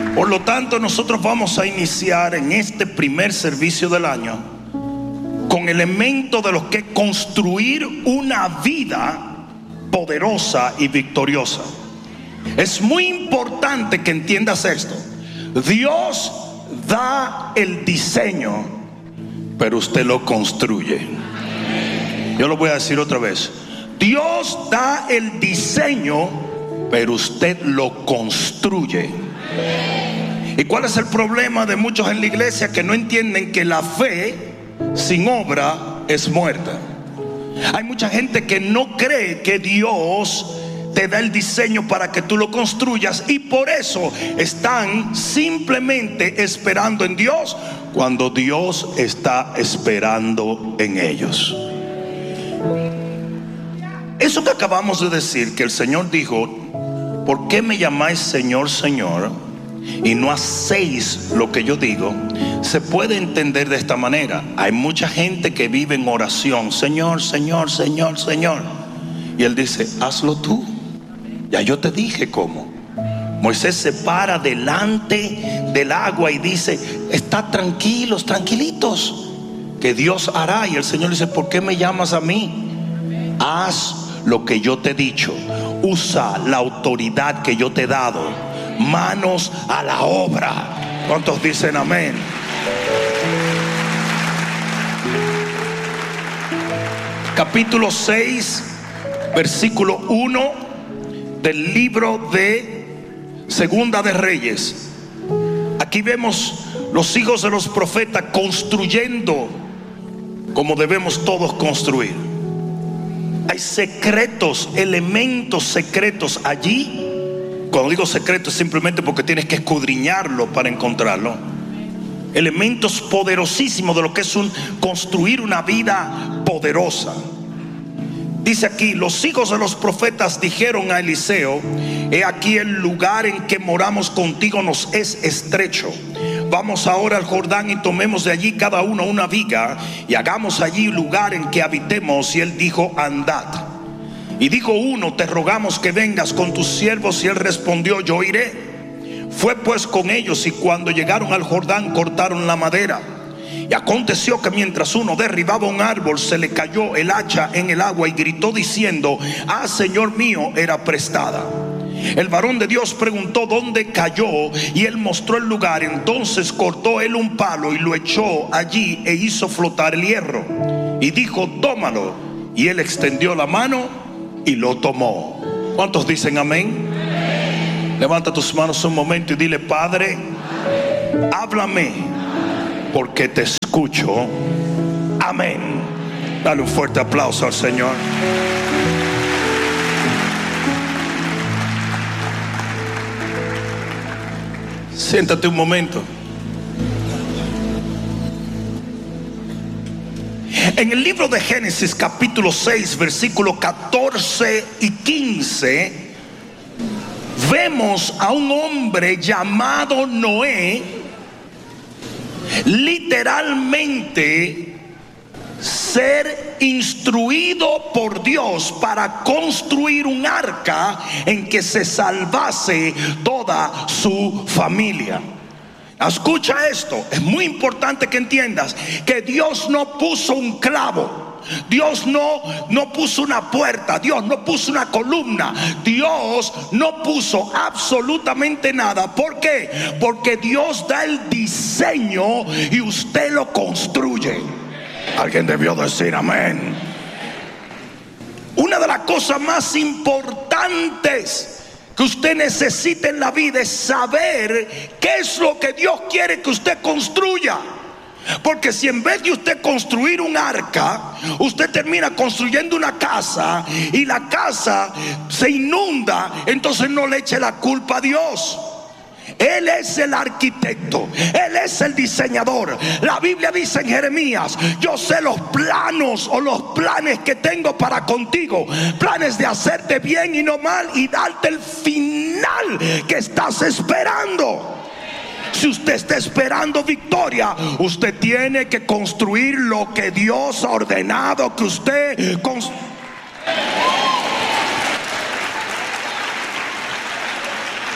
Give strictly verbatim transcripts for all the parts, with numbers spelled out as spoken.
Por lo tanto, nosotros vamos a iniciar en este primer servicio del año con elementos de lo que es construir una vida poderosa y victoriosa. Es muy importante que entiendas esto. Dios da el diseño, pero usted lo construye. Yo lo voy a decir otra vez. Dios da el diseño, pero usted lo construye. ¿Y cuál es el problema de muchos en la iglesia? Que no entienden que la fe sin obra es muerta. Hay mucha gente que no cree que Dios te da el diseño para que tú lo construyas, y por eso están simplemente esperando en Dios cuando Dios está esperando en ellos. Eso que acabamos de decir, que el Señor dijo: ¿por qué me llamáis Señor, Señor, y no hacéis lo que yo digo? Se puede entender de esta manera. Hay mucha gente que vive en oración: Señor, Señor, Señor, Señor. Y Él dice: hazlo tú. Ya yo te dije cómo. Moisés se para delante del agua y dice: estad tranquilos, tranquilitos, que Dios hará. Y el Señor dice: ¿por qué me llamas a mí? Haz lo que yo te he dicho. Usa la autoridad que yo te he dado. Manos a la obra. ¿Cuántos dicen amén? Capítulo seis, versículo uno del libro de Segunda de Reyes. Aquí vemos los hijos de los profetas construyendo como debemos todos construir. Hay secretos, elementos secretos allí. Cuando digo secretos, simplemente porque tienes que escudriñarlo para encontrarlo. Elementos poderosísimos de lo que es un construir una vida poderosa. Dice aquí: los hijos de los profetas dijeron a Eliseo: he aquí el lugar en que moramos contigo nos es estrecho. Vamos ahora al Jordán y tomemos de allí cada uno una viga y hagamos allí lugar en que habitemos. Y él dijo: andad. Y dijo uno: te rogamos que vengas con tus siervos. Y él respondió: yo iré. Fue pues con ellos, y cuando llegaron al Jordán cortaron la madera. Y aconteció que mientras uno derribaba un árbol, se le cayó el hacha en el agua y gritó diciendo: ah, Señor mío, era prestada. El varón de Dios preguntó dónde cayó, y él mostró el lugar. Entonces cortó él un palo y lo echó allí e hizo flotar el hierro. Y dijo: tómalo. Y él extendió la mano y lo tomó. ¿Cuántos dicen amén? Amén. Levanta tus manos un momento y dile: Padre, háblame, porque te escucho. Amén. Dale un fuerte aplauso al Señor. Siéntate un momento. En el libro de Génesis capítulo seis, versículos catorce y quince, vemos a un hombre llamado Noé literalmente ser instruido por Dios para construir un arca en que se salvase toda su familia. Escucha esto, es muy importante que entiendas que Dios no puso un clavo, Dios no, no puso una puerta, Dios no puso una columna, Dios no puso absolutamente nada. ¿Por qué? Porque Dios da el diseño y usted lo construye. Alguien debió decir amén. Una de las cosas más importantes que usted necesita en la vida es saber qué es lo que Dios quiere que usted construya. Porque si en vez de usted construir un arca, usted termina construyendo una casa y la casa se inunda, entonces no le eche la culpa a Dios. Él es el arquitecto, Él es el diseñador. La Biblia dice en Jeremías: yo sé los planos o los planes que tengo para contigo, planes de hacerte bien y no mal, y darte el final que estás esperando. Si usted está esperando victoria, usted tiene que construir lo que Dios ha ordenado que usted construya.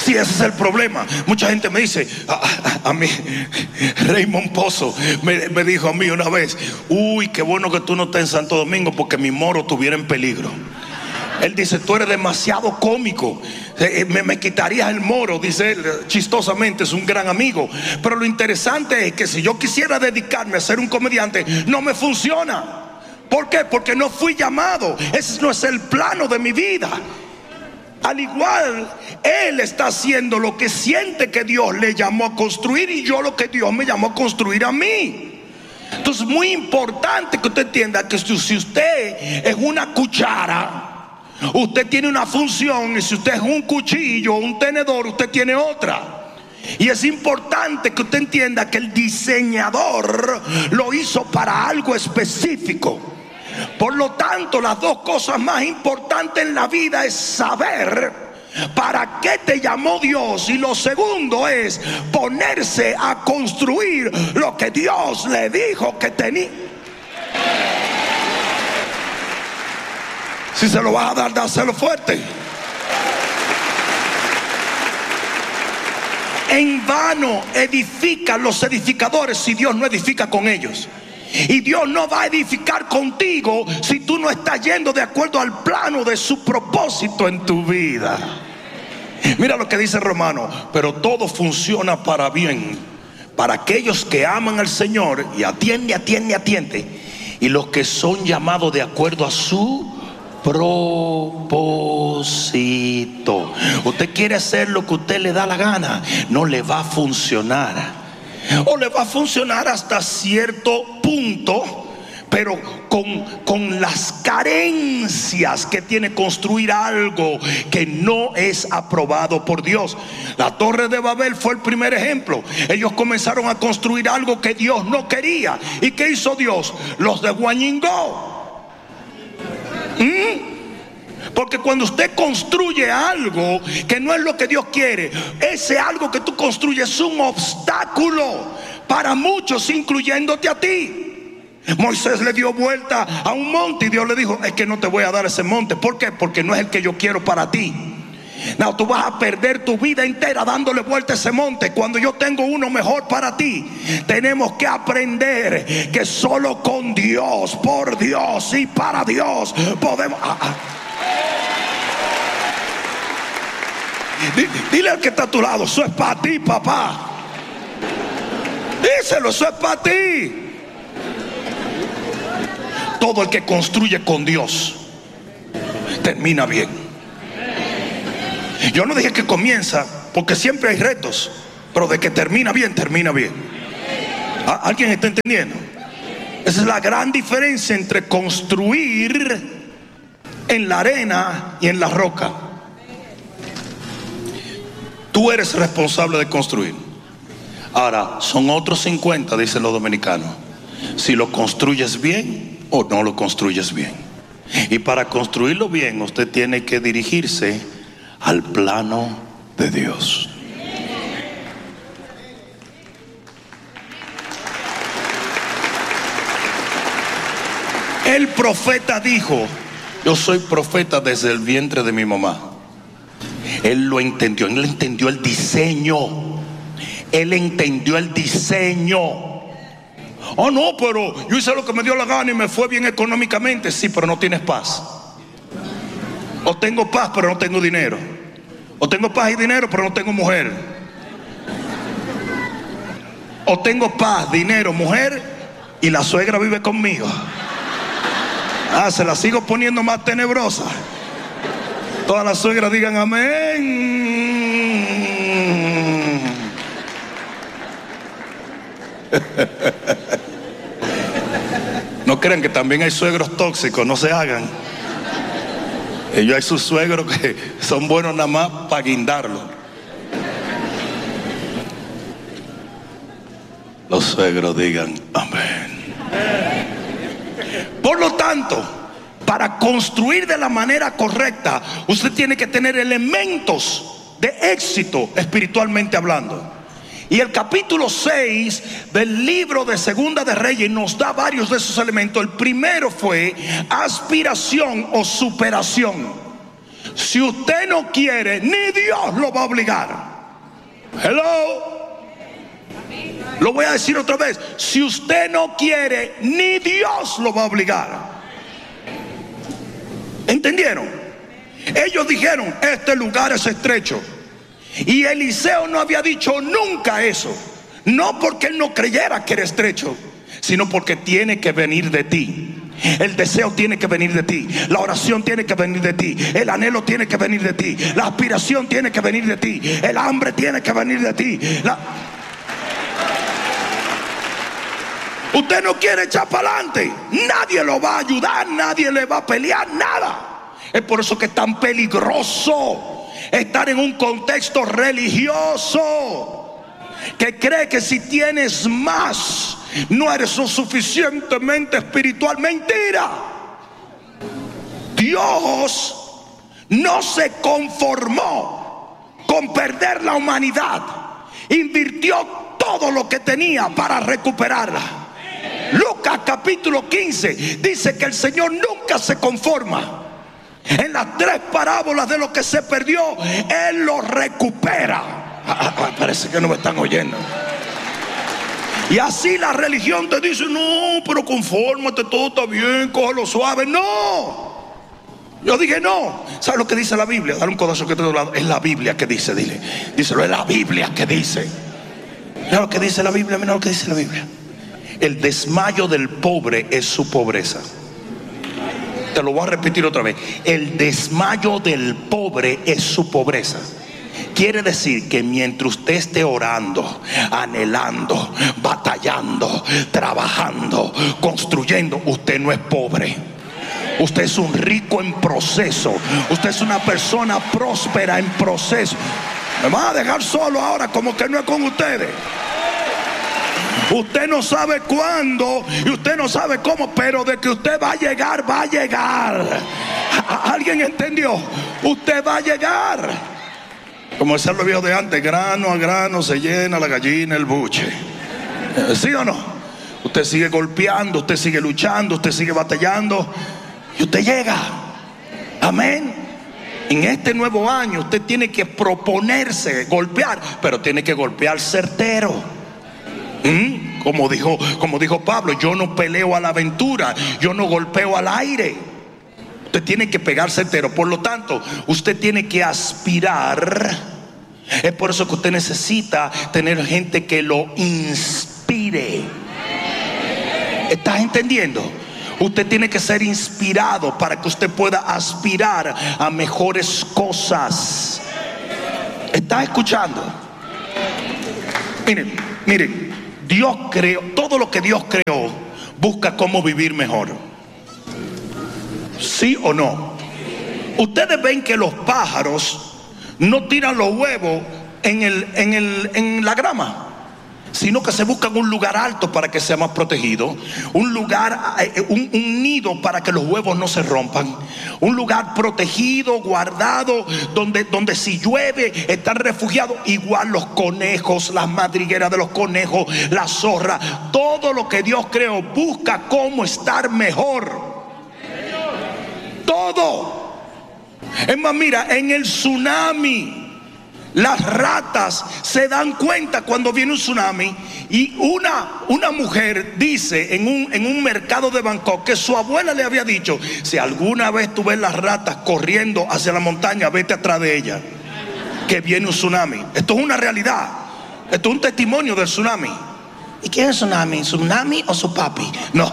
Sí, ese es el problema. Mucha gente me dice, a, a, a mí, Raymond Pozo me, me dijo a mí una vez: uy, qué bueno que tú no estés en Santo Domingo, porque mi moro estuviera en peligro. Él dice: tú eres demasiado cómico, me, me quitarías el moro, dice él chistosamente. Es un gran amigo. Pero lo interesante es que si yo quisiera dedicarme a ser un comediante, no me funciona. ¿Por qué? Porque no fui llamado. Ese no es el plano de mi vida. Al igual, él está haciendo lo que siente que Dios le llamó a construir, y yo lo que Dios me llamó a construir a mí. Entonces es muy importante que usted entienda que si usted es una cuchara, usted tiene una función, y si usted es un cuchillo o un tenedor, usted tiene otra. Y es importante que usted entienda que el diseñador lo hizo para algo específico. Por lo tanto, las dos cosas más importantes en la vida es saber para qué te llamó Dios, y lo segundo es ponerse a construir lo que Dios le dijo que tenía. Si se lo vas a dar, dáselo fuerte. En vano edifican los edificadores si Dios no edifica con ellos. Y Dios no va a edificar contigo si tú no estás yendo de acuerdo al plano de su propósito en tu vida. Mira lo que dice Romano: pero todo funciona para bien para aquellos que aman al Señor, y atiende, atiende, atiende, y los que son llamados de acuerdo a su propósito. Usted quiere hacer lo que usted le da la gana, no le va a funcionar. O le va a funcionar hasta cierto punto, pero con, con las carencias que tiene construir algo que no es aprobado por Dios. La Torre de Babel fue el primer ejemplo. Ellos comenzaron a construir algo que Dios no quería. ¿Y qué hizo Dios? Los desguañingó. ¿Mm? Porque cuando usted construye algo que no es lo que Dios quiere, ese algo que tú construyes es un obstáculo para muchos, incluyéndote a ti. Moisés le dio vuelta a un monte y Dios le dijo: es que no te voy a dar ese monte. ¿Por qué? Porque no es el que yo quiero para ti. No, tú vas a perder tu vida entera dándole vuelta a ese monte cuando yo tengo uno mejor para ti. Tenemos que aprender que solo con Dios, por Dios y para Dios podemos... Ah, ah. Dile al que está a tu lado: eso es para ti, papá. Díselo: eso es para ti. Todo el que construye con Dios termina bien. Yo no dije que comienza, porque siempre hay retos, pero de que termina bien, termina bien. ¿Alguien está entendiendo? Esa es la gran diferencia entre construir en la arena y en la roca. Tú eres responsable de construir. Ahora, son otros cincuenta, dicen los dominicanos, si lo construyes bien o no lo construyes bien. Y para construirlo bien, usted tiene que dirigirse al plano de Dios. El profeta dijo: yo soy profeta desde el vientre de mi mamá. Él lo entendió, él entendió el diseño. Él entendió el diseño. Oh no, pero yo hice lo que me dio la gana y me fue bien económicamente. Sí, pero no tienes paz. O tengo paz pero no tengo dinero. O tengo paz y dinero pero no tengo mujer. O tengo paz, dinero, mujer y la suegra vive conmigo. Ah, se la sigo poniendo más tenebrosa. Todas las suegras digan amén. No crean que también hay suegros tóxicos, no se hagan. Ellos hay sus suegros que son buenos nada más para guindarlo. Los suegros digan amén. Por lo tanto, para construir de la manera correcta, usted tiene que tener elementos de éxito espiritualmente hablando. Y el capítulo seis del libro de Segunda de Reyes nos da varios de esos elementos. El primero fue aspiración o superación. Si usted no quiere, ni Dios lo va a obligar. Hello. Lo voy a decir otra vez. Si usted no quiere, ni Dios lo va a obligar. ¿Entendieron? Ellos dijeron, este lugar es estrecho. Y Eliseo no había dicho nunca eso. No porque él no creyera que era estrecho, sino porque tiene que venir de ti. El deseo tiene que venir de ti. La oración tiene que venir de ti. El anhelo tiene que venir de ti. La aspiración tiene que venir de ti. El hambre tiene que venir de ti. La... Usted no quiere echar para adelante, nadie lo va a ayudar, nadie le va a pelear, nada. Es por eso que es tan peligroso estar en un contexto religioso que cree que si tienes más no eres lo suficientemente espiritual. Mentira. Dios no se conformó con perder la humanidad. Invirtió todo lo que tenía para recuperarla. Lucas capítulo quince dice que el Señor nunca se conforma. En las tres parábolas de lo que se perdió, Él lo recupera. Ah, ah, parece que no me están oyendo. Y así la religión te dice, no, pero confórmate, todo está bien, cógelo suave. No. Yo dije no. ¿Sabes lo que dice la Biblia? Dale un codazo que te doy. Es la Biblia que dice, dile. Díselo, es la Biblia que dice. Mira lo que dice la Biblia, mira lo que dice la Biblia. El desmayo del pobre es su pobreza. Te lo voy a repetir otra vez. El desmayo del pobre es su pobreza. Quiere decir que mientras usted esté orando, anhelando, batallando, trabajando, construyendo, usted no es pobre. Usted es un rico en proceso. Usted es una persona próspera en proceso. Me van a dejar solo ahora como que no es con ustedes. Usted no sabe cuándo y usted no sabe cómo, pero de que usted va a llegar, va a llegar. ¿Alguien entendió? Usted va a llegar. Como decía lo viejo de antes, grano a grano se llena la gallina el buche. ¿Sí o no? Usted sigue golpeando, usted sigue luchando, usted sigue batallando y usted llega. Amén. En este nuevo año usted tiene que proponerse golpear, pero tiene que golpear certero. ¿Mm? Como dijo, como dijo Pablo, yo no peleo a la aventura, yo no golpeo al aire. Usted tiene que pegarse entero. Por lo tanto, usted tiene que aspirar. Es por eso que usted necesita tener gente que lo inspire. ¿Estás entendiendo? Usted tiene que ser inspirado para que usted pueda aspirar a mejores cosas. ¿Estás escuchando? Miren, miren. Dios creó, todo lo que Dios creó busca cómo vivir mejor. ¿Sí o no? Ustedes ven que los pájaros no tiran los huevos en, el, en, el, en la grama, sino que se buscan un lugar alto para que sea más protegido, un lugar, un, un nido para que los huevos no se rompan, un lugar protegido, guardado, donde, donde si llueve están refugiados. Igual los conejos, las madrigueras de los conejos, la zorra, todo lo que Dios creó busca cómo estar mejor. Todo. Es más, mira, en el tsunami las ratas se dan cuenta cuando viene un tsunami. Y una, una mujer dice en un, en un mercado de Bangkok que su abuela le había dicho: si alguna vez tú ves las ratas corriendo hacia la montaña, vete atrás de ellas, que viene un tsunami. Esto es una realidad. Esto es un testimonio del tsunami. ¿Y quién es el tsunami? ¿Tsunami o su papi? No.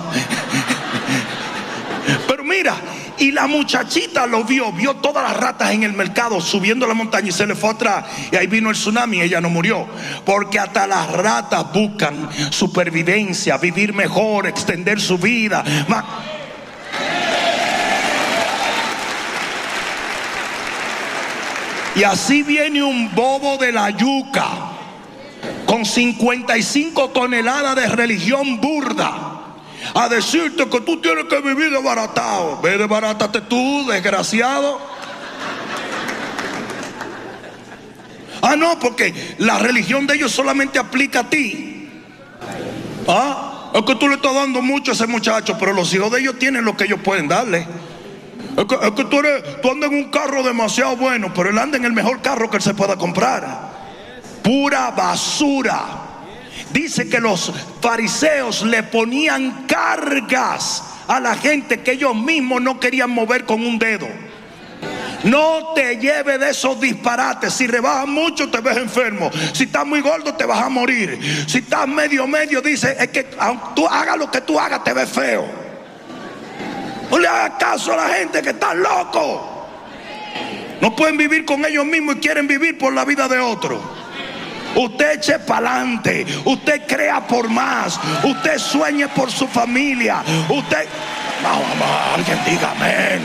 Pero mira, y la muchachita lo vio, vio todas las ratas en el mercado subiendo la montaña y se le fue atrás. Y ahí vino el tsunami y ella no murió. Porque hasta las ratas buscan supervivencia, vivir mejor, extender su vida. Y así viene un bobo de la yuca con cincuenta y cinco toneladas de religión burda a decirte que tú tienes que vivir desbaratado. Ve, desbarátate tú, desgraciado. Ah, no, porque la religión de ellos solamente aplica a ti. Ah, es que tú le estás dando mucho a ese muchacho, pero los hijos de ellos tienen lo que ellos pueden darle. Es que, es que tú, eres, tú andas en un carro demasiado bueno, pero él anda en el mejor carro que él se pueda comprar. pura basura. Dice que los fariseos le ponían cargas a la gente que ellos mismos no querían mover con un dedo. No te lleves de esos disparates. Si rebajas mucho te ves enfermo. Si estás muy gordo te vas a morir. Si estás medio medio, dice, es que aunque tú hagas lo que tú hagas te ves feo. No le hagas caso a la gente que está loco. No pueden vivir con ellos mismos y quieren vivir por la vida de otros. Usted eche para adelante. Usted crea por más. Usted sueñe por su familia. Usted, vamos, vamos, alguien diga amén.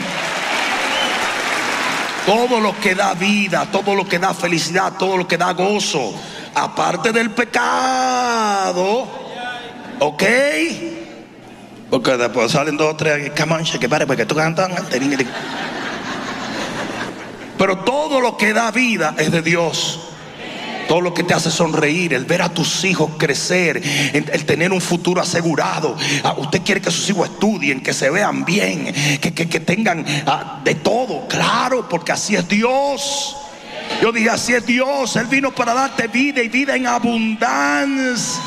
Todo lo que da vida, todo lo que da felicidad, todo lo que da gozo, aparte del pecado, ¿ok? Porque después salen dos o tres, que pare, porque tú cantas. Pero todo lo que da vida es de Dios. Todo lo que te hace sonreír, el ver a tus hijos crecer, el tener un futuro asegurado. Usted quiere que sus hijos estudien, que se vean bien, que, que, que tengan uh, de todo. Claro, porque así es Dios. Yo dije, así es Dios. Él vino para darte vida y vida en abundancia.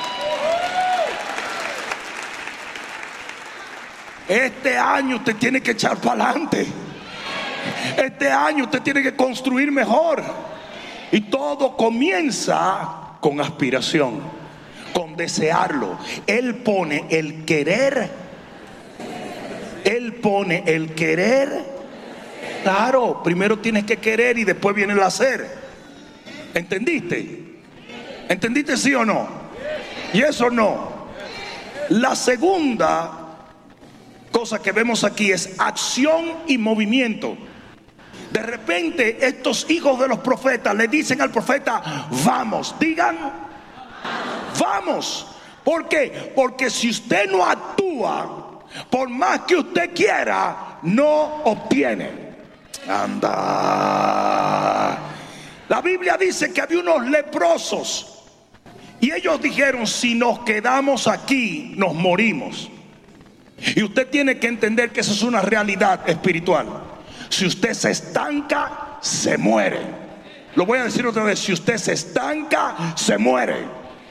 Este año usted tiene que echar para adelante. Este año usted tiene que construir mejor. Y todo comienza con aspiración, con desearlo. Él pone el querer. Él pone el querer. Claro, primero tienes que querer y después viene el hacer. ¿Entendiste? ¿Entendiste sí o no? Y eso no. La segunda cosa que vemos aquí es acción y movimiento. De repente estos hijos de los profetas le dicen al profeta, vamos, digan, vamos. ¿Por qué? Porque si usted no actúa, por más que usted quiera, no obtiene. Anda. La Biblia dice que había unos leprosos y ellos dijeron, si nos quedamos aquí, nos morimos. Y usted tiene que entender que eso es una realidad espiritual. Si usted se estanca, se muere. Lo voy a decir otra vez. Si usted se estanca, se muere.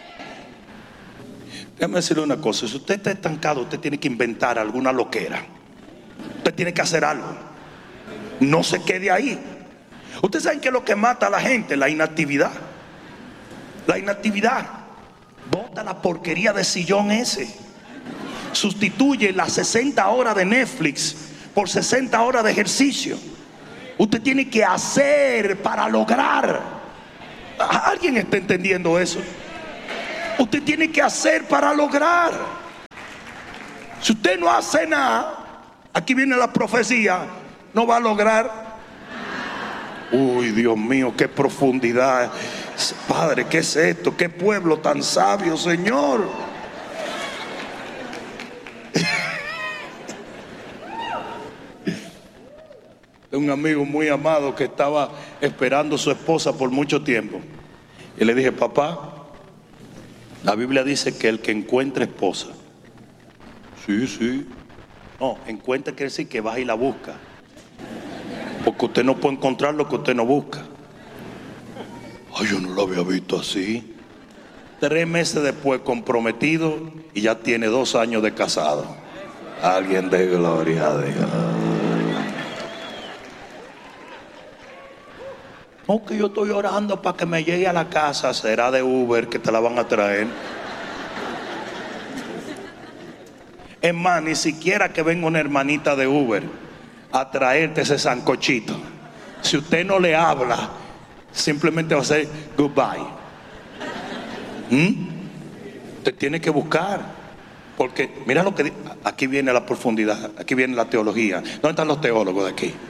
Déjame decirle una cosa. Si usted está estancado, usted tiene que inventar alguna loquera. Usted tiene que hacer algo. No se quede ahí. Ustedes saben que es lo que mata a la gente, la inactividad. La inactividad. Bota la porquería de sillón ese. Sustituye las sesenta horas de Netflix por sesenta horas de ejercicio. Usted tiene que hacer para lograr. ¿Alguien está entendiendo eso? Usted tiene que hacer para lograr. Si usted no hace nada, aquí viene la profecía, no va a lograr. Uy, Dios mío, qué profundidad. Padre, ¿qué es esto? ¿Qué pueblo tan sabio, Señor? Un amigo muy amado que estaba esperando a su esposa por mucho tiempo. Y le dije, papá, la Biblia dice que el que encuentre esposa. Sí, sí. No, encuentra quiere decir que va y la busca. Porque usted no puede encontrar lo que usted no busca. Ay, yo no lo había visto así. Tres meses después comprometido y ya tiene dos años de casado. Alguien de gloria a Dios. No, que yo estoy orando para que me llegue a la casa. Será de Uber que te la van a traer. Es más, ni siquiera que venga una hermanita de Uber a traerte ese sancochito. Si usted no le habla, simplemente va a ser goodbye. ¿Mm? Usted tiene que buscar. Porque mira lo que aquí viene la profundidad, aquí viene la teología. ¿Dónde están los teólogos de aquí?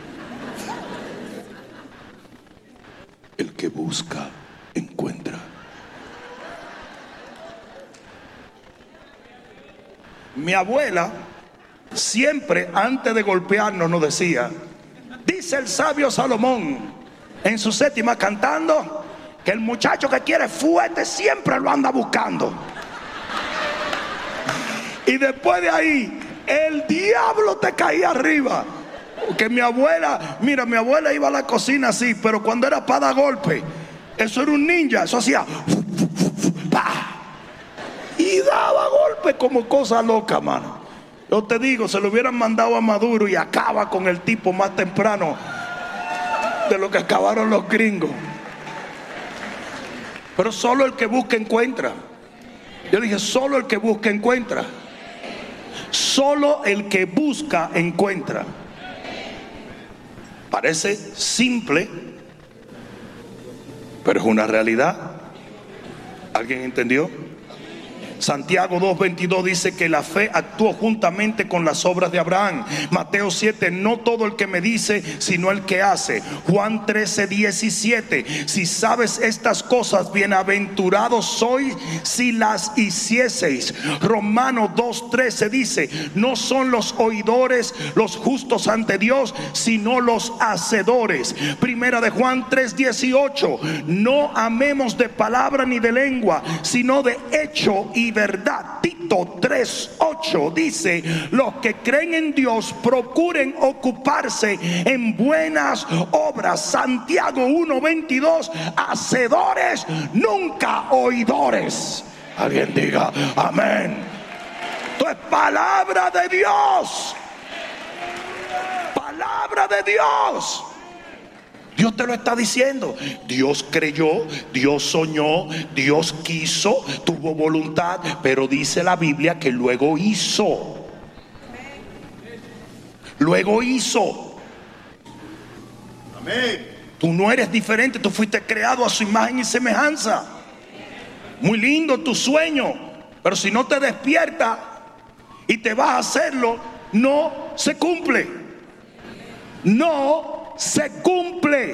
El que busca, encuentra. Mi abuela siempre antes de golpearnos nos decía, dice el sabio Salomón en su séptima cantando, que el muchacho que quiere fuerte siempre lo anda buscando. Y después de ahí el diablo te caía arriba. Porque mi abuela, mira, mi abuela iba a la cocina así, pero cuando era para dar golpe, Eso era un ninja, eso hacía y daba golpes como cosa loca, mano. Yo te digo, se lo hubieran mandado a Maduro y acaba con el tipo más temprano de lo que acabaron los gringos. Pero solo el que busca encuentra. Yo dije, solo el que busca encuentra. Solo el que busca encuentra. Parece simple, pero es una realidad. ¿Alguien entendió? Santiago dos veintidós dice que la fe actuó juntamente con las obras de Abraham. Mateo siete, no todo el que me dice, sino el que hace. Juan trece diecisiete, si sabes estas cosas, bienaventurados sois si las hicieseis. Romanos dos trece dice, no son los oidores los justos ante Dios, sino los hacedores. Primera de Juan tres dieciocho, no amemos de palabra ni de lengua, sino de hecho y verdad. Tito tres ocho dice, los que creen en Dios procuren ocuparse en buenas obras. Santiago uno veintidós, hacedores, nunca oidores. Alguien diga amén. Esto es palabra de Dios. Palabra de Dios. Dios te lo está diciendo. Dios creyó, Dios soñó, Dios quiso, tuvo voluntad, pero dice la Biblia que luego hizo. Luego hizo. Amén. Tú no eres diferente, tú fuiste creado a su imagen y semejanza. Muy lindo tu sueño, pero si no te despiertas y te vas a hacerlo, no se cumple. No se cumple.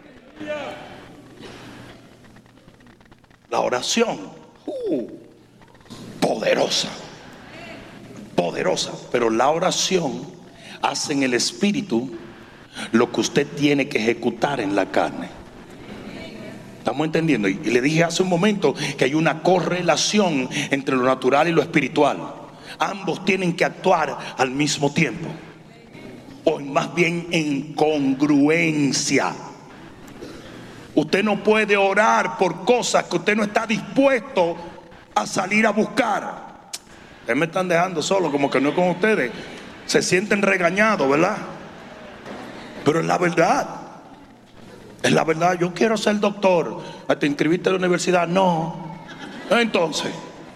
La oración, uh, poderosa, poderosa, pero la oración hace en el espíritu lo que usted tiene que ejecutar en la carne. ¿Estamos entendiendo? Y le dije hace un momento que hay una correlación entre lo natural y lo espiritual. Ambos tienen que actuar al mismo tiempo, o más bien en congruencia. Usted no puede orar por cosas que usted no está dispuesto a salir a buscar. Ustedes me están dejando solo, como que no es con ustedes. Se sienten regañados, ¿verdad? Pero es la verdad. Es la verdad. Yo quiero ser doctor. ¿Te inscribiste en la universidad? No. Entonces,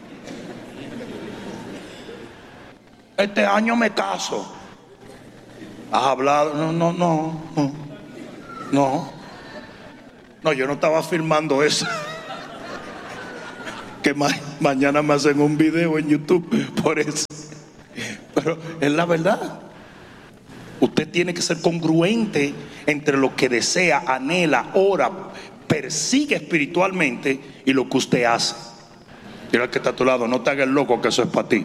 este año me caso. ¿Has hablado? No, no, no, no, no, no, yo no estaba filmando eso. Que ma mañana me hacen un video en YouTube por eso. Pero es la verdad. Usted tiene que ser congruente entre lo que desea, anhela, ora, persigue espiritualmente y lo que usted hace. Mira al que está a tu lado, no te hagas loco que eso es para ti.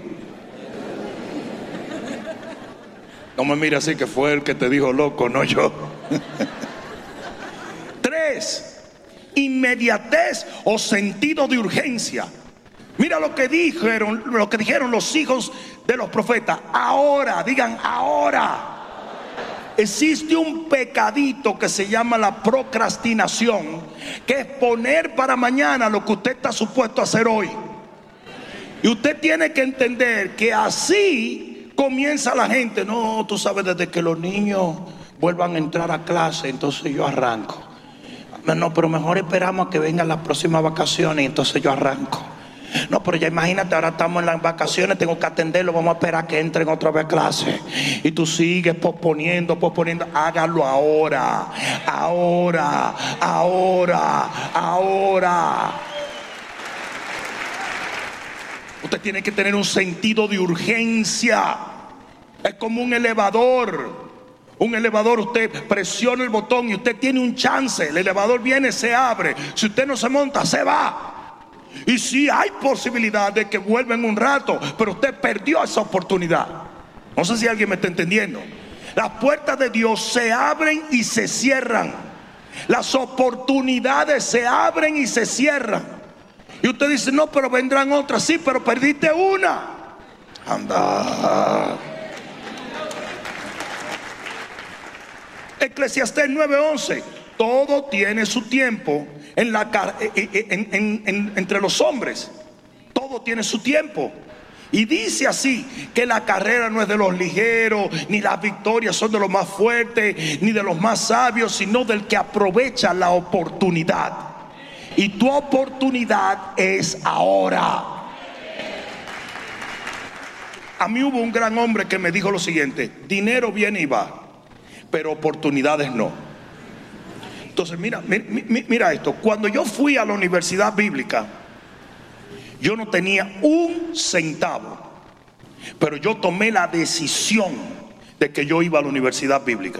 No me mire así, que fue el que te dijo loco, no yo. Tres, inmediatez o sentido de urgencia. Mira lo que dijeron, lo que dijeron los hijos de los profetas. Ahora, digan ahora. Existe un pecadito que se llama la procrastinación, que es poner para mañana lo que usted está supuesto a hacer hoy. Y usted tiene que entender que así comienza la gente. No, tú sabes, desde que los niños vuelvan a entrar a clase, entonces yo arranco. No, pero mejor esperamos a que vengan las próximas vacaciones y entonces yo arranco. No, pero ya imagínate, ahora estamos en las vacaciones, tengo que atenderlo, vamos a esperar que entren otra vez a clase. Y tú sigues posponiendo, posponiendo. Hágalo ahora, ahora, ahora, ahora. Usted tiene que tener un sentido de urgencia. Es como un elevador. Un elevador, usted presiona el botón y usted tiene un chance. El elevador viene, se abre. Si usted no se monta, se va. Y sí hay posibilidad de que vuelva en un rato, pero usted perdió esa oportunidad. No sé si alguien me está entendiendo. Las puertas de Dios se abren y se cierran. Las oportunidades se abren y se cierran. Y usted dice, no, pero vendrán otras. Sí, pero perdiste una. Anda. Eclesiastés nueve once. todo tiene su tiempo en la, en, en, en, entre los hombres. Todo tiene su tiempo. Y dice así, que la carrera no es de los ligeros, ni las victorias son de los más fuertes, ni de los más sabios, sino del que aprovecha la oportunidad. Y tu oportunidad es ahora. A mí hubo un gran hombre que me dijo lo siguiente: dinero viene y va, pero oportunidades no. Entonces mira, mira, mira esto. Cuando yo fui a la universidad bíblica, yo no tenía un centavo, pero yo tomé la decisión de que yo iba a la universidad bíblica.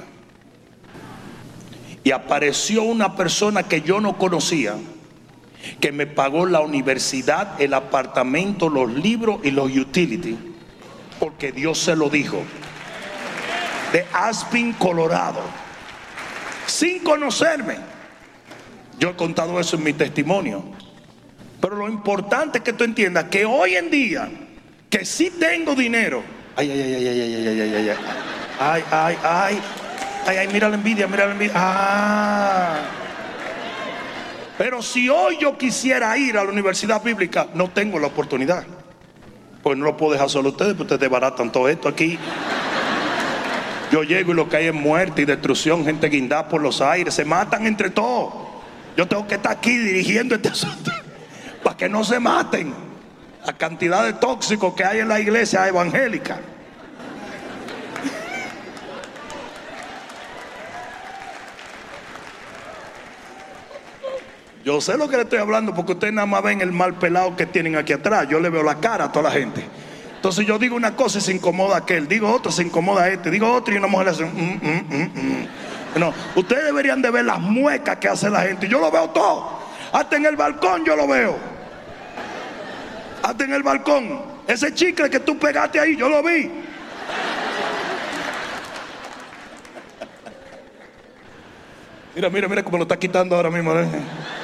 Y apareció una persona que yo no conocía, que me pagó la universidad, el apartamento, los libros y los utilities, porque Dios se lo dijo. De Aspen, Colorado, sin conocerme. Yo he contado eso en mi testimonio. Pero lo importante es que tú entiendas que hoy en día, que sí tengo dinero. Ay, ay, ay, ay, ay, ay, ay, ay, ay, ay, ay, ay, ay, ay, ay, mira la envidia, mira la envidia. Ah. Pero si hoy yo quisiera ir a la universidad bíblica, no tengo la oportunidad. Pues no lo puedo dejar solo a ustedes, porque ustedes desbaratan todo esto aquí. Yo llego y lo que hay es muerte y destrucción, gente guindada por los aires, se matan entre todos. Yo tengo que estar aquí dirigiendo este asunto para que no se maten. La cantidad de tóxicos que hay en la iglesia evangélica. Yo sé lo que le estoy hablando, porque ustedes nada más ven el mal pelado que tienen aquí atrás. Yo le veo la cara a toda la gente. Entonces yo digo una cosa y se incomoda aquel, digo otra, se incomoda este, digo otra y una mujer le hace mm, mm, mm, mm. No, ustedes deberían de ver las muecas que hace la gente. Yo lo veo todo. Hasta en el balcón yo lo veo. Hasta en el balcón. Ese chicle que tú pegaste ahí, yo lo vi. Mira, mira, mira cómo lo está quitando ahora mismo, ¿eh?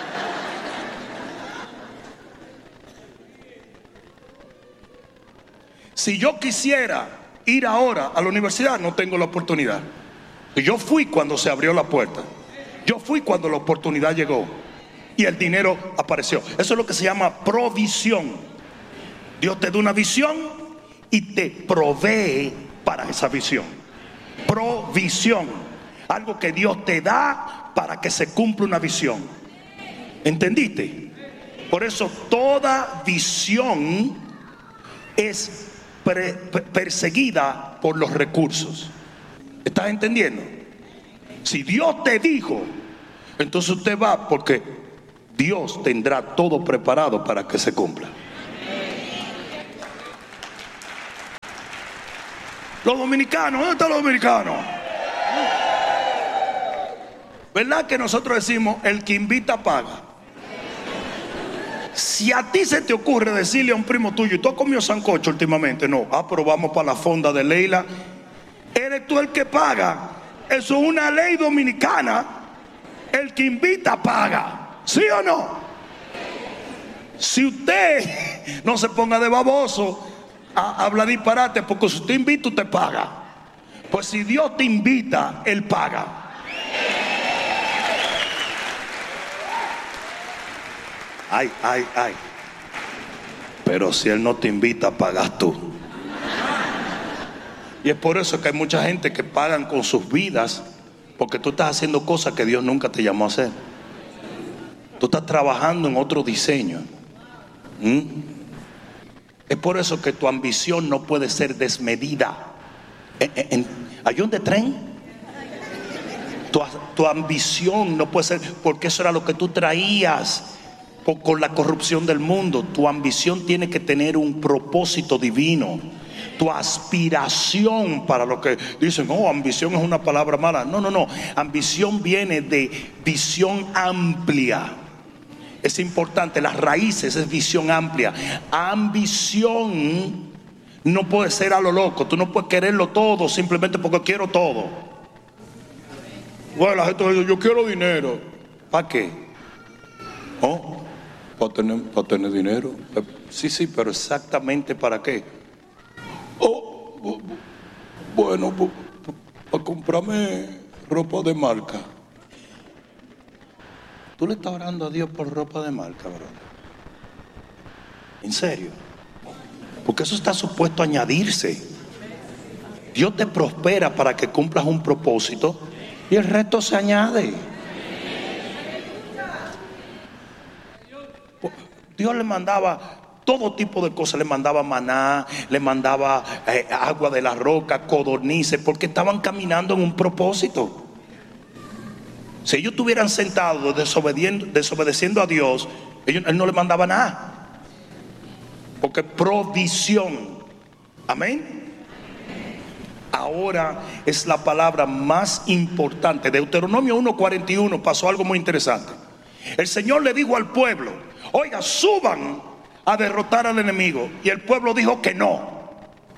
Si yo quisiera ir ahora a la universidad, no tengo la oportunidad. Y yo fui cuando se abrió la puerta. Yo fui cuando la oportunidad llegó y el dinero apareció. Eso es lo que se llama provisión. Dios te da una visión y te provee para esa visión. Provisión. Algo que Dios te da para que se cumpla una visión. ¿Entendiste? Por eso toda visión es pre- perseguida por los recursos. ¿Estás entendiendo? Si Dios te dijo, entonces usted va, porque Dios tendrá todo preparado para que se cumpla. Los dominicanos, ¿dónde están los dominicanos? ¿Verdad que nosotros decimos el que invita paga? Si a ti se te ocurre decirle a un primo tuyo, ¿y tú has comido sancocho últimamente? No. Ah, pero vamos para la fonda de Leila. Eres tú el que paga. Eso es una ley dominicana. El que invita paga. ¿Sí o no? Si usted no se ponga de baboso a hablar disparate, porque si usted invita, usted paga. Pues si Dios te invita, Él paga. Ay, ay, ay. Pero si Él no te invita, pagas tú. Y es por eso que hay mucha gente que pagan con sus vidas, porque tú estás haciendo cosas que Dios nunca te llamó a hacer. Tú estás trabajando en otro diseño. ¿Mm? Es por eso que tu ambición no puede ser desmedida. ¿En, en, ¿Hay un de tren? Tu, tu ambición no puede ser, porque eso era lo que tú traías con la corrupción del mundo. Tu ambición tiene que tener un propósito divino. Tu aspiración, para lo que dicen, oh, ambición es una palabra mala. No, no, no. Ambición viene de visión amplia. Es importante, las raíces es visión amplia. Ambición no puede ser a lo loco. Tú no puedes quererlo todo simplemente porque quiero todo. Bueno, la gente dice, yo quiero dinero. ¿Para qué? ¿Oh? Para tener, para tener dinero. Sí, sí, pero exactamente para qué. Oh, oh, bueno, para comprarme ropa de marca. Tú le estás orando a Dios por ropa de marca, cabrón. En serio. Porque eso está supuesto a añadirse. Dios te prospera para que cumplas un propósito y el resto se añade. Dios le mandaba todo tipo de cosas, le mandaba maná, le mandaba eh, agua de la roca, codornices, porque estaban caminando en un propósito. Si ellos estuvieran sentados desobediendo, desobedeciendo a Dios, ellos, Él no le mandaba nada. Porque provisión. Amén. Ahora es la palabra más importante. Deuteronomio uno cuarenta y uno pasó algo muy interesante. El Señor le dijo al pueblo: oiga, suban a derrotar al enemigo. Y el pueblo dijo que no.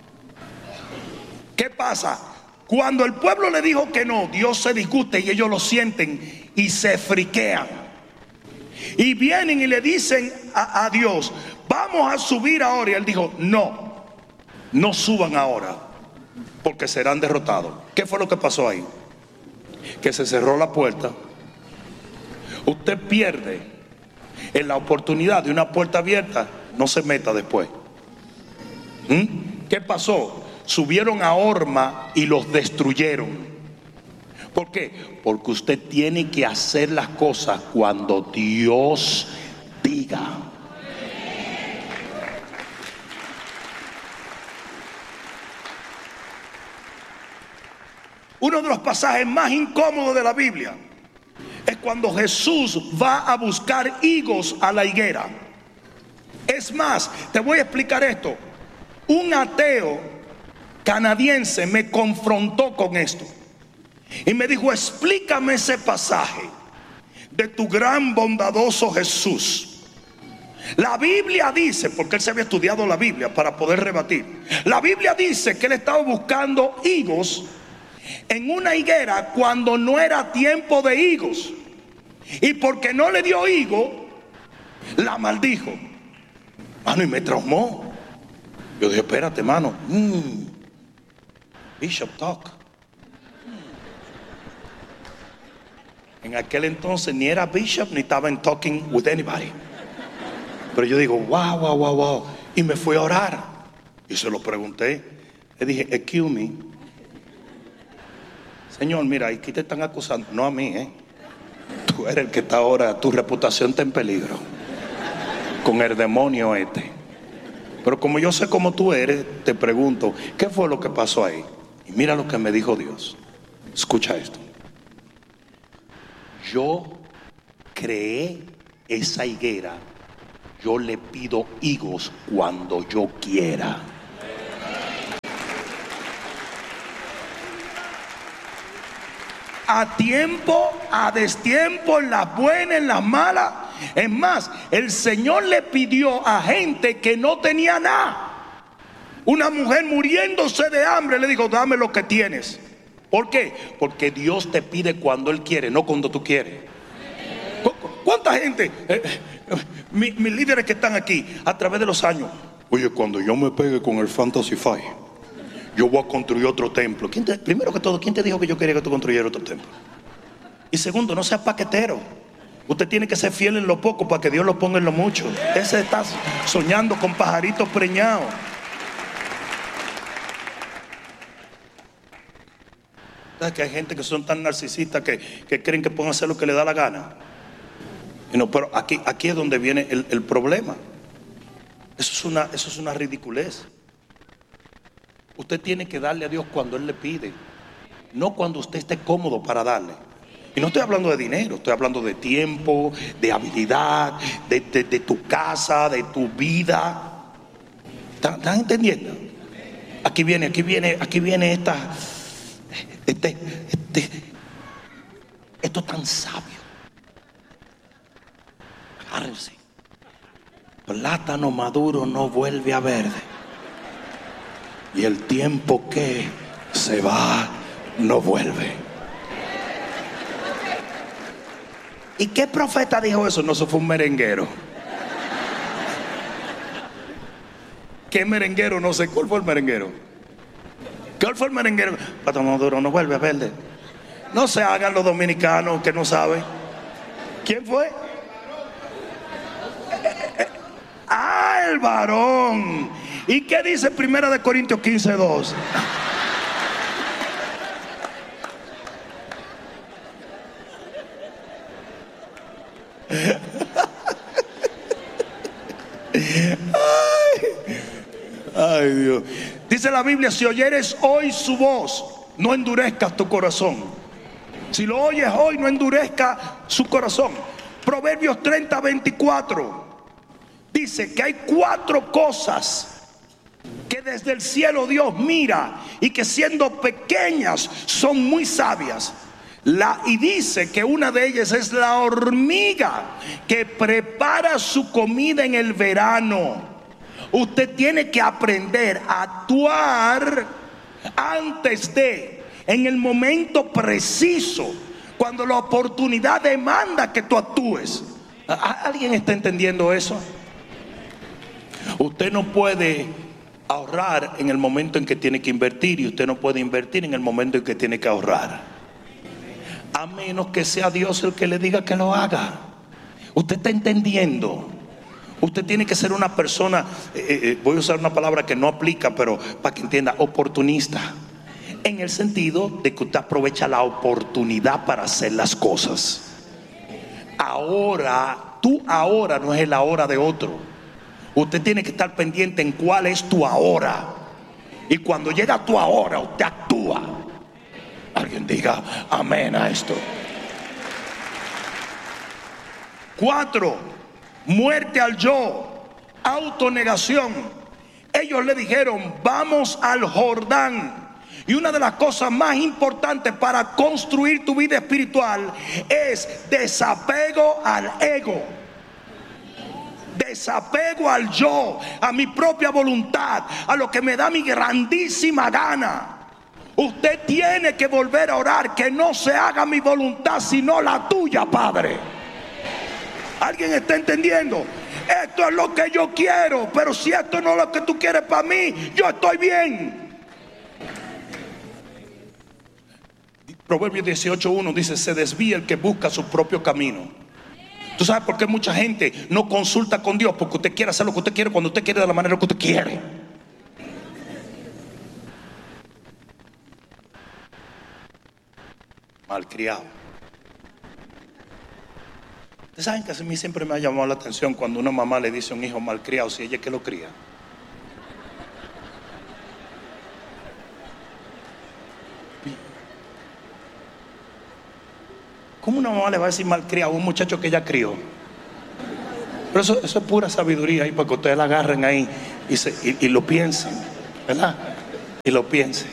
¿Qué pasa? Cuando el pueblo le dijo que no, Dios se disgusta y ellos lo sienten y se friquean. Y vienen y le dicen a, a Dios: vamos a subir ahora. Y él dijo: no, no suban ahora, porque serán derrotados. ¿Qué fue lo que pasó ahí? Que se cerró la puerta. Usted pierde en la oportunidad de una puerta abierta, no se meta después. ¿Mm? ¿Qué pasó? Subieron a Horma y los destruyeron. ¿Por qué? Porque usted tiene que hacer las cosas cuando Dios diga. Uno de los pasajes más incómodos de la Biblia es cuando Jesús va a buscar higos a la higuera. Es más, te voy a explicar esto. Un ateo canadiense me confrontó con esto y me dijo: explícame ese pasaje de tu gran bondadoso Jesús. La Biblia dice, porque él se había estudiado la Biblia para poder rebatir. La Biblia dice que él estaba buscando higos en una higuera cuando no era tiempo de higos, y porque no le dio higo, la maldijo. Mano, y me traumó. Yo dije: espérate, mano. Mm. Bishop talk. En aquel entonces ni era bishop ni estaba en talking with anybody. Pero yo digo: wow, wow, wow, wow. Y me fui a orar y se lo pregunté. Le dije: excuse me, Señor, mira, aquí te están acusando. No a mí, ¿eh? Tú eres el que está ahora, tu reputación está en peligro con el demonio este. Pero como yo sé cómo tú eres, te pregunto: ¿qué fue lo que pasó ahí? Y mira lo que me dijo Dios. Escucha esto. Yo creé esa higuera. Yo le pido higos cuando yo quiera. A tiempo, a destiempo, en las buenas, en las malas. Es más, el Señor le pidió a gente que no tenía nada. Una mujer muriéndose de hambre le dijo: dame lo que tienes. ¿Por qué? Porque Dios te pide cuando Él quiere, no cuando tú quieres. ¿Cuánta gente, eh, mis, mis líderes que están aquí a través de los años: oye, cuando yo me pegue con el Fantasy Five, yo voy a construir otro templo? ¿Quién te, primero que todo, ¿quién te dijo que yo quería que tú construyeras otro templo? Y segundo, no seas paquetero. Usted tiene que ser fiel en lo poco para que Dios lo ponga en lo mucho. Ese está soñando con pajaritos preñados. ¿Sabes que hay gente que son tan narcisistas que, que creen que pueden hacer lo que les da la gana? Y no, pero aquí, aquí es donde viene el, el problema. Eso es una, eso es una ridiculez. Usted tiene que darle a Dios cuando Él le pide, no cuando usted esté cómodo para darle. Y no estoy hablando de dinero, estoy hablando de tiempo, de habilidad, de, de, de tu casa, de tu vida. ¿Están, están entendiendo? Aquí viene, aquí viene, aquí viene esta, este, este, esto tan sabio. Agárrense. Plátano maduro no vuelve a verde, y el tiempo que se va no vuelve. ¿Y qué profeta dijo eso? No, eso fue un merenguero. ¿Qué merenguero? No sé. ¿Cuál fue el merenguero? ¿Cuál fue el merenguero? Plátano maduro no vuelve a verde. No se hagan los dominicanos que no saben. ¿Quién fue? Ah, el varón. ¿Y qué dice Primera de Corintios quince dos? Ay, ay Dios. Dice la Biblia: si oyeres hoy su voz, no endurezcas tu corazón. Si lo oyes hoy, no endurezca su corazón. Proverbios treinta veinticuatro dice que hay cuatro cosas que desde el cielo Dios mira y que siendo pequeñas son muy sabias. La, y dice que una de ellas es la hormiga que prepara su comida en el verano. Usted tiene que aprender a actuar antes de, en el momento preciso, cuando la oportunidad demanda que tú actúes. ¿Alguien está entendiendo eso? Usted no puede ahorrar en el momento en que tiene que invertir, y usted no puede invertir en el momento en que tiene que ahorrar, a menos que sea Dios el que le diga que lo haga. Usted está entendiendo. Usted tiene que ser una persona, eh, eh, voy a usar una palabra que no aplica, pero para que entienda, oportunista, en el sentido de que usted aprovecha la oportunidad para hacer las cosas. Ahora, tú ahora no es el ahora de otro. Usted tiene que estar pendiente en cuál es tu ahora. Y cuando llega tu ahora, usted actúa. Alguien diga amén a esto. Cuatro, muerte al yo, autonegación. Ellos le dijeron: vamos al Jordán. Y una de las cosas más importantes para construir tu vida espiritual es desapego al ego, desapego al yo, a mi propia voluntad, a lo que me da mi grandísima gana. Usted tiene que volver a orar: que no se haga mi voluntad sino la tuya, Padre. ¿Alguien está entendiendo? Esto es lo que yo quiero, pero si esto no es lo que tú quieres para mí, yo estoy bien. Proverbios dieciocho uno dice: se desvía el que busca su propio camino. ¿Tú sabes por qué mucha gente no consulta con Dios? Porque usted quiere hacer lo que usted quiere, cuando usted quiere, de la manera que usted quiere. Malcriado. Ustedes saben que a mí siempre me ha llamado la atención cuando una mamá le dice a un hijo malcriado, si ella es que lo cría. ¿Cómo una mamá le va a decir malcriado a un muchacho que ella crió? Pero eso, eso es pura sabiduría ahí, para que ustedes la agarren ahí y, se, y, y lo piensen, ¿verdad? Y lo piensen.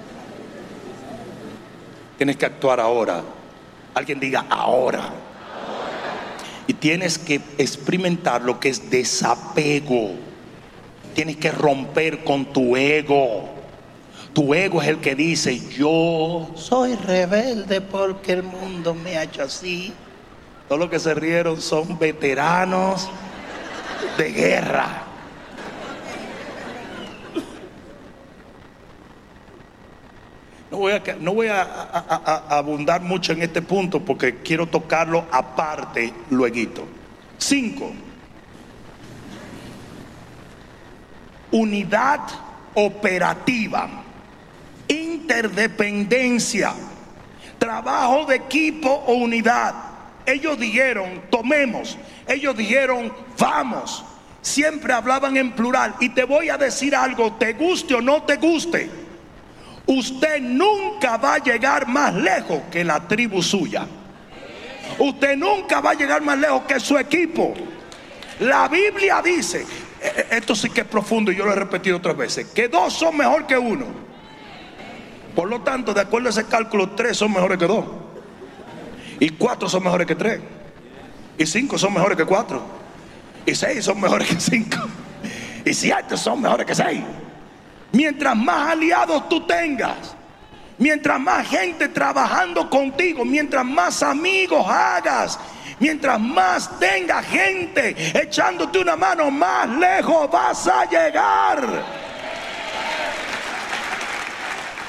Tienes que actuar ahora. Alguien diga ahora. Y tienes que experimentar lo que es desapego. Tienes que romper con tu ego. Tu ego es el que dice: yo soy rebelde porque el mundo me ha hecho así. Todos los que se rieron son veteranos de guerra. No voy a, no voy a, a, a, a abundar mucho en este punto, porque quiero tocarlo aparte lueguito. Cinco. Unidad operativa, interdependencia, trabajo de equipo o unidad. Ellos dijeron: tomemos. Ellos dijeron: vamos. Siempre hablaban en plural. Y te voy a decir algo, te guste o no te guste, usted nunca va a llegar más lejos que la tribu suya. Usted nunca va a llegar más lejos que su equipo. La Biblia dice, esto sí que es profundo y yo lo he repetido otras veces, que dos son mejor que uno. Por lo tanto, de acuerdo a ese cálculo, tres son mejores que dos, y cuatro son mejores que tres, y cinco son mejores que cuatro, y seis son mejores que cinco, y siete son mejores que seis. Mientras más aliados tú tengas, mientras más gente trabajando contigo, mientras más amigos hagas, mientras más tenga gente echándote una mano, más lejos vas a llegar.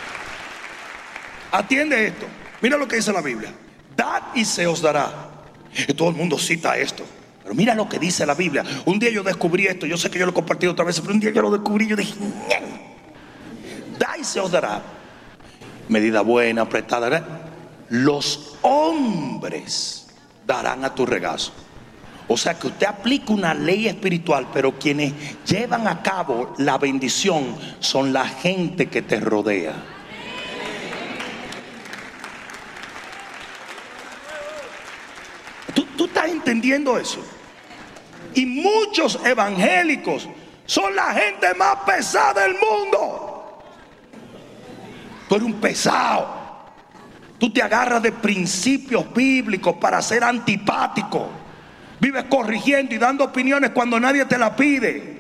Atiende esto. Mira lo que dice la Biblia: dad y se os dará. Y todo el mundo cita esto. Pero mira lo que dice la Biblia. Un día yo descubrí esto. Yo sé que yo lo he compartido otra vez, pero un día yo lo descubrí. Yo dije, da y se os dará. Medida buena, apretada, ¿verdad? Los hombres darán a tu regazo. O sea que usted aplica una ley espiritual, pero quienes llevan a cabo la bendición son la gente que te rodea. ¿Tú, tú estás entendiendo eso? Y muchos evangélicos son la gente más pesada del mundo. Tú eres un pesado. Tú te agarras de principios bíblicos para ser antipático. Vives corrigiendo y dando opiniones cuando nadie te la pide.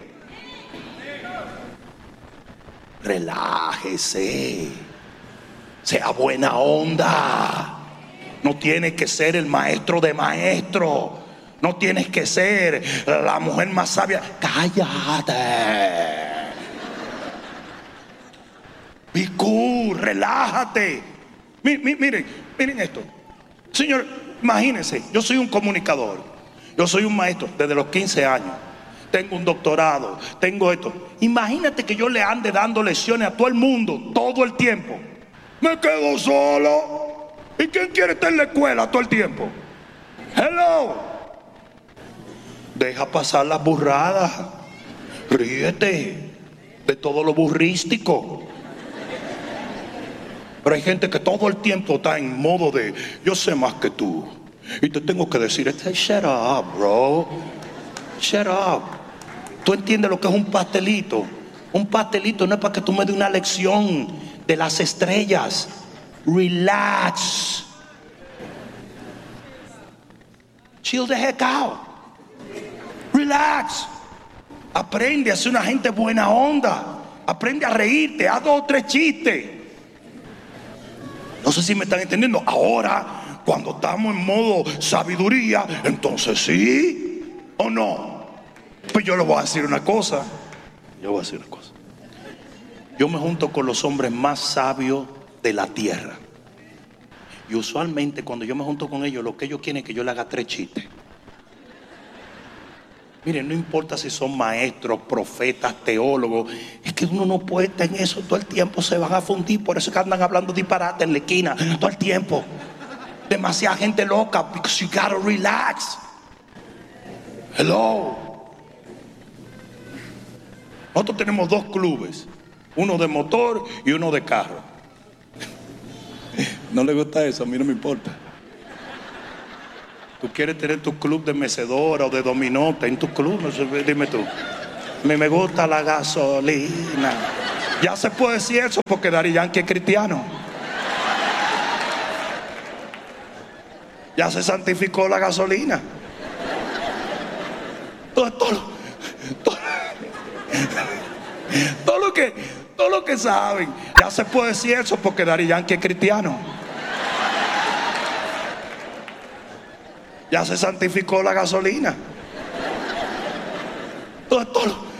Relájese. Sea buena onda. No tienes que ser el maestro de maestro. No tienes que ser la mujer más sabia. Cállate. Be cool, relájate. Miren, miren, miren esto. Señor, imagínense, yo soy un comunicador. Yo soy un maestro desde los quince años. Tengo un doctorado, tengo esto. Imagínate que yo le ande dando lecciones a todo el mundo todo el tiempo. Me quedo solo. ¿Y quién quiere estar en la escuela todo el tiempo? Hello. Deja pasar las burradas. Ríete de todo lo burrístico. Pero hay gente que todo el tiempo está en modo de yo sé más que tú. Y te tengo que decir, shut up, bro. Shut up. ¿Tú entiendes lo que es un pastelito? Un pastelito no es para que tú me des una lección de las estrellas. Relax. Chill the heck out. Relax. Aprende a ser una gente buena onda. Aprende a reírte. Haz dos o tres chistes. No sé si me están entendiendo. Ahora, cuando estamos en modo sabiduría, entonces sí o no. Pues yo le voy a decir una cosa. Yo voy a decir una cosa. Yo me junto con los hombres más sabios de la tierra. Y usualmente cuando yo me junto con ellos, lo que ellos quieren es que yo le haga tres chistes. Miren, no importa si son maestros, profetas, teólogos. Es que uno no puede estar en eso todo el tiempo. Se van a fundir. Por eso que andan hablando disparate en la esquina todo el tiempo. Demasiada gente loca. Because you gotta relax. Hello. Nosotros tenemos dos clubes. Uno de motor y uno de carro. ¿No le gusta eso? A mí no me importa. Tú quieres tener tu club de mecedora o de dominó, en tu club, no sé, dime tú. A mí me gusta la gasolina. Ya se puede decir eso porque Daddy Yankee es cristiano. Ya se santificó la gasolina. Todo, todo, todo, todo lo que, todo lo que saben. Ya se puede decir eso porque Daddy Yankee es cristiano. Ya se santificó la gasolina. Todo, todo,